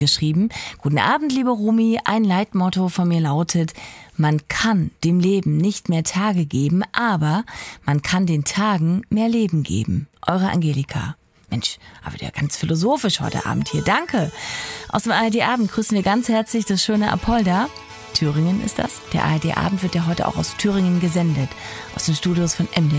geschrieben. Guten Abend, liebe Rumi. Ein Leitmotto von mir lautet: Man kann dem Leben nicht mehr Tage geben, aber man kann den Tagen mehr Leben geben. Eure Angelika. Mensch, aber wieder ganz philosophisch heute Abend hier. Danke. Aus dem ARD-Abend grüßen wir ganz herzlich das schöne Apolda. Thüringen ist das. Der ARD-Abend wird ja heute auch aus Thüringen gesendet. Aus den Studios von MDR.